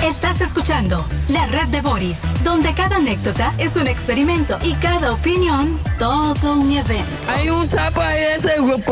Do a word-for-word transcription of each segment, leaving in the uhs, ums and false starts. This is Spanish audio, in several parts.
Estás escuchando La Red de Boris, donde cada anécdota es un experimento y cada opinión todo un evento. Hay un sapo ahí de ese grupo.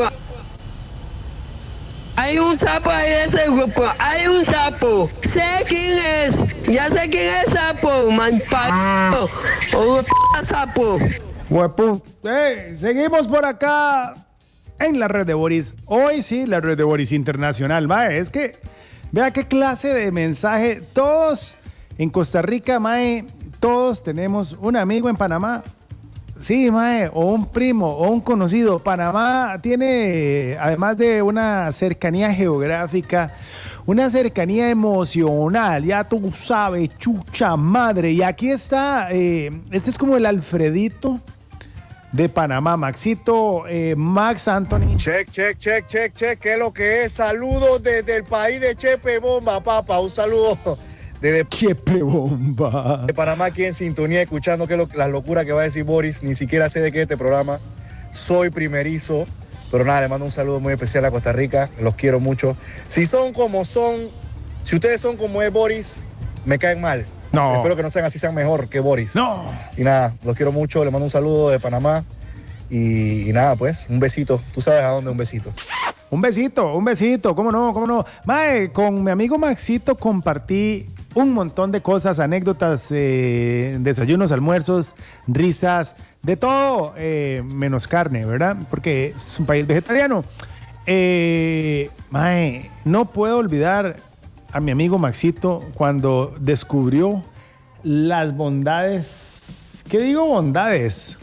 Hay un sapo ahí de ese grupo. Hay un sapo. Sé quién es. Ya sé quién es sapo. Man, p***. O p*** sapo. Huepu. Hey, seguimos por acá en La Red de Boris. Hoy sí, La Red de Boris Internacional. Mae, es que vea qué clase de mensaje. Todos en Costa Rica, mae, todos tenemos un amigo en Panamá. Sí, mae, o un primo, o un conocido. Panamá tiene, además de una cercanía geográfica, una cercanía emocional. Ya tú sabes, chucha madre. Y aquí está, eh, este es como el Alfredito de Panamá. Maxito, eh, Max Anthony. Check, check, check, check, check. ¿Qué es lo que es? Saludos desde el país de Chepe Bomba, papá. Un saludo desde Chepe Bomba. de Panamá, aquí en sintonía, escuchando que lo, las locuras que va a decir Boris. Ni siquiera sé de qué es este programa. Soy primerizo. Pero nada, le mando un saludo muy especial a Costa Rica. Los quiero mucho. Si son como son, si ustedes son como es Boris, me caen mal. No. Espero que no sean así, sean mejor que Boris. No. Y nada, los quiero mucho. Le mando un saludo de Panamá. Y, y nada, pues, un besito. Tú sabes a dónde un besito. Un besito, un besito. ¿Cómo no? ¿Cómo no? Mae, con mi amigo Maxito compartí un montón de cosas, anécdotas, eh, desayunos, almuerzos, risas, de todo, eh, menos carne, ¿verdad? Porque es un país vegetariano. Eh, mae, no puedo olvidar a mi amigo Maxito cuando descubrió las bondades, ¿qué digo bondades?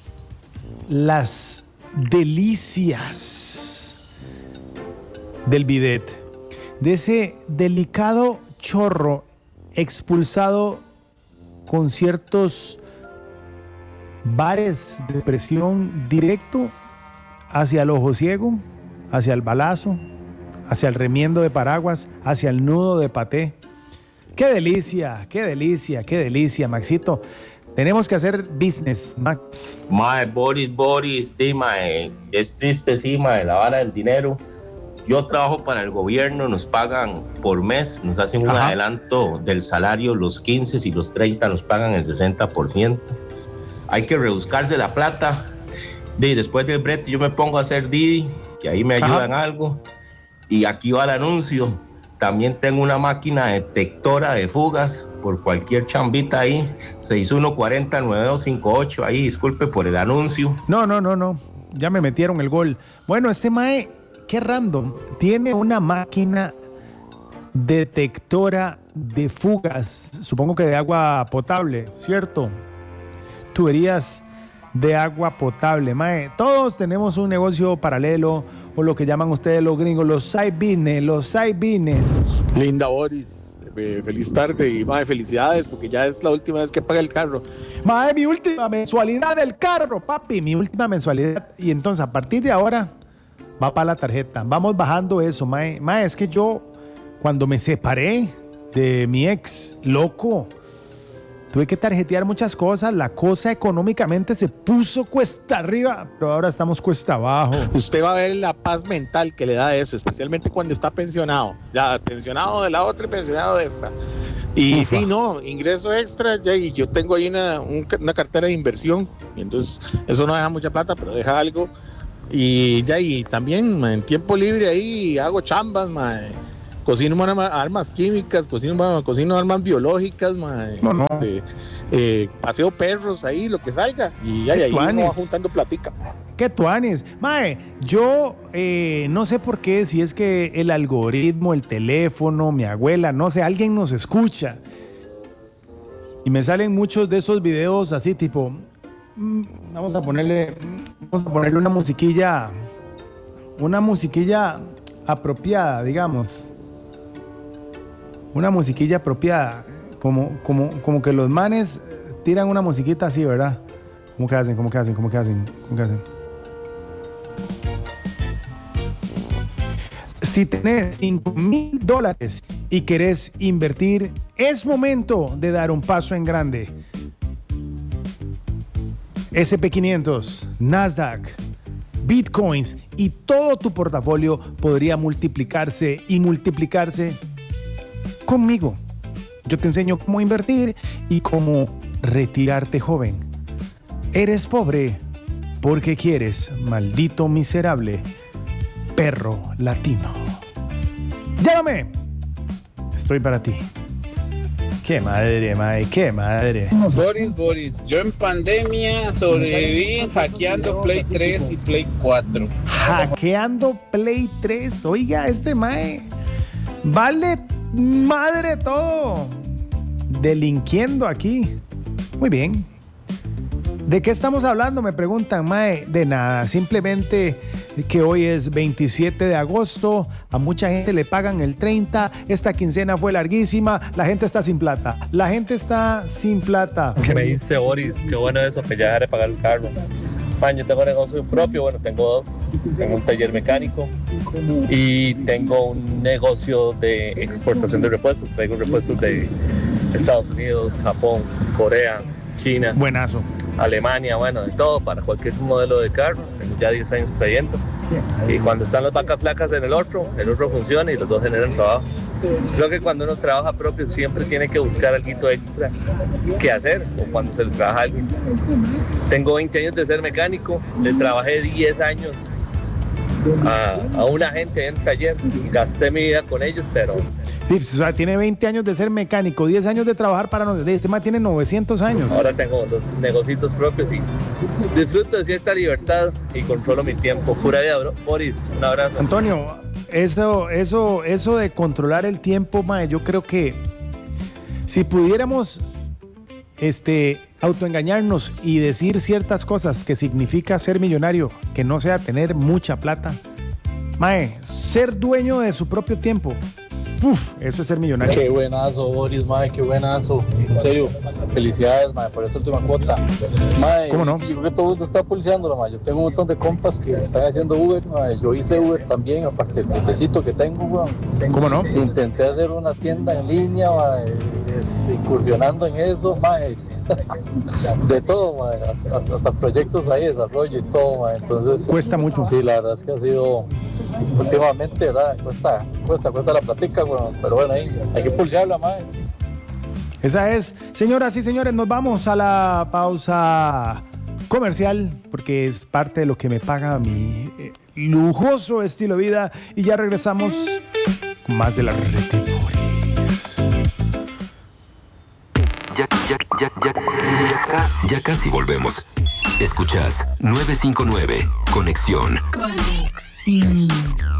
Las delicias del bidet, de ese delicado chorro expulsado con ciertos bares de presión directo hacia el ojo ciego, hacia el balazo, hacia el remiendo de paraguas, hacia el nudo de paté. ¡Qué delicia! ¡Qué delicia! ¡Qué delicia, Maxito! Tenemos que hacer business, Max. Mae, Boris, Boris, sí, mae, es triste, sí, mae, la vara del dinero. Yo trabajo para el gobierno, nos pagan por mes, nos hacen un Ajá. adelanto del salario, los quince y los treinta nos pagan el sesenta por ciento. Hay que rebuscarse la plata. Y después del brete yo me pongo a hacer Didi, que ahí me ayudan Ajá. algo. Y aquí va el anuncio. También tengo una máquina detectora de fugas por cualquier chambita ahí. seis uno cuatro cero nueve dos cinco ocho. Ahí, disculpe por el anuncio. No, no, no, no. Ya me metieron el gol. Bueno, este mae, qué random. Tiene una máquina detectora de fugas. Supongo que de agua potable, ¿cierto? Tuberías de agua potable, mae. Todos tenemos un negocio paralelo, o lo que llaman ustedes los gringos, los side business, los side business. Linda Boris, eh, feliz tarde y mae, felicidades porque ya es la última vez que paga el carro. Mae, mi última mensualidad del carro, papi, mi última mensualidad. Y entonces, a partir de ahora, va para la tarjeta. Vamos bajando eso, mae. Mae, es que yo, cuando me separé de mi ex, loco, tuve que tarjetear muchas cosas. La cosa económicamente se puso cuesta arriba, pero ahora estamos cuesta abajo. Usted va a ver la paz mental que le da eso, especialmente cuando está pensionado. Ya, pensionado de la otra y pensionado de esta. Y Ufa. sí, no, ingreso extra, ya, y yo tengo ahí una, un- una cartera de inversión. Y entonces, eso no deja mucha plata, pero deja algo. Y ya, y también ma, en tiempo libre ahí hago chambas, ma. Cocino arma- armas químicas, cocino, ma, cocino armas biológicas, ma. No, no. Este, eh, paseo perros ahí, lo que salga. Y ya, y ahí uno tuanis. va juntando platica. ¿Qué tuanes? Mae, yo eh, no sé por qué, si es que el algoritmo, el teléfono, mi abuela, no sé, alguien nos escucha. Y me salen muchos de esos videos así tipo, mm, vamos a ponerle, vamos a ponerle una musiquilla, una musiquilla apropiada, digamos. Una musiquilla apropiada, como, como, como que los manes tiran una musiquita así, ¿verdad? ¿Cómo que hacen? ¿Cómo que hacen? ¿Cómo que hacen? ¿Cómo que hacen? Si tenés cinco mil dólares y querés invertir, es momento de dar un paso en grande. ese and pe quinientos, Nasdaq, Bitcoins y todo tu portafolio podría multiplicarse y multiplicarse conmigo. Yo te enseño cómo invertir y cómo retirarte joven. Eres pobre porque quieres, maldito miserable, perro latino. Llámame. Estoy para ti. Qué madre, mae, qué madre. Boris, Boris, yo en pandemia sobreviví hackeando Play tres y Play cuatro. Hackeando Play tres. Oiga, este mae vale madre todo. Delinquiendo aquí. Muy bien. ¿De qué estamos hablando? Me preguntan, mae. De nada, simplemente que hoy es veintisiete de agosto, a mucha gente le pagan el treinta, esta quincena fue larguísima, la gente está sin plata, la gente está sin plata. ¿Qué me dice Boris? Qué bueno eso, que ya dejaré de pagar el carro. Man, yo tengo negocio propio, bueno, tengo dos, tengo un taller mecánico y tengo un negocio de exportación de repuestos, traigo repuestos de Estados Unidos, Japón, Corea, China. Buenazo. Alemania, bueno, de todo, para cualquier modelo de carro. Tengo ya diez años trayendo. Y cuando están las vacas flacas en el otro, el otro funciona y los dos generan trabajo. Creo que cuando uno trabaja propio siempre tiene que buscar algo extra que hacer, o cuando se le trabaja a alguien. Tengo veinte años de ser mecánico, le trabajé diez años a, a una gente en el taller, gasté mi vida con ellos, pero... Sí, o sea, tiene veinte años de ser mecánico, diez años de trabajar para nosotros. Este más tiene novecientos años. Ahora tengo los negocios propios y disfruto de cierta libertad y controlo mi tiempo. Pura vida, bro. Boris, un abrazo. Antonio, eso, eso, eso de controlar el tiempo, mae, yo creo que si pudiéramos este, autoengañarnos y decir ciertas cosas que significa ser millonario, que no sea tener mucha plata, mae, ser dueño de su propio tiempo. Uf, eso es ser millonario. Qué buenazo, Boris, mae, qué buenazo. En serio, felicidades, mae, por esa última cuota. Mae, ¿cómo no? Sí, yo creo que todo el mundo está pulseándolo, mae. Yo tengo un montón de compas que están haciendo Uber, mae. Yo hice Uber también, aparte del necesito que tengo, weón. ¿Cómo no? Intenté hacer una tienda en línea, mae, este, incursionando en eso, mae. De todo, mae, hasta, hasta proyectos ahí, desarrollo y todo, mae. Entonces, cuesta mucho. Sí, la verdad es que ha sido últimamente, ¿verdad? Cuesta, cuesta, cuesta la platica, weón. Pero bueno, ahí hay que pulsearla, mae. Esa es, señoras y señores, nos vamos a la pausa comercial porque es parte de lo que me paga mi eh, lujoso estilo de vida y ya regresamos con más de la red de Boris. Ya, ya, ya, ya, ya, ya casi volvemos. Escuchas nueve cinco nueve, Conexión. Conexión.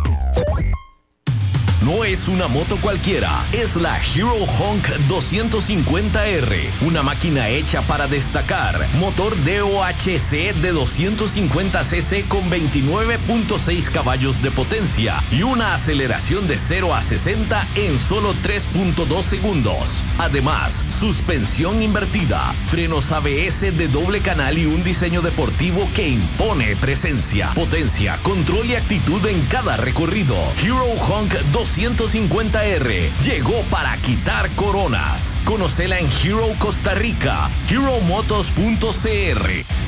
No es una moto cualquiera, es la Hero Honk doscientos cincuenta R, una máquina hecha para destacar. Motor D O H C de doscientos cincuenta centímetros con veintinueve punto seis caballos de potencia y una aceleración de cero a sesenta en solo tres punto dos segundos. Además, suspensión invertida, frenos A B S de doble canal y un diseño deportivo que impone presencia, potencia, control y actitud en cada recorrido. Hero Honk doscientos cincuenta R llegó para quitar coronas. Conócela en Hero Costa Rica, hero motos punto c r.